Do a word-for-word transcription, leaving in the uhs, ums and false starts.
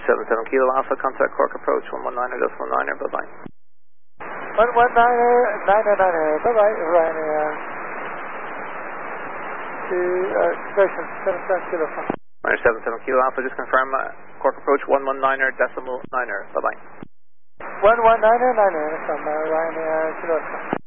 seven seven Kilo Alpha, contact Cork approach one one niner decimal niner, bye bye. one one niner, niner, niner, bye bye, Ryanair. To uh, expression seven seven Kilo Alpha. Ryanair seven seven Kilo Alpha, just confirm uh, Cork approach one one niner decimal niner, bye bye. one one niner, niner from uh, Ryanair Kilo Alpha.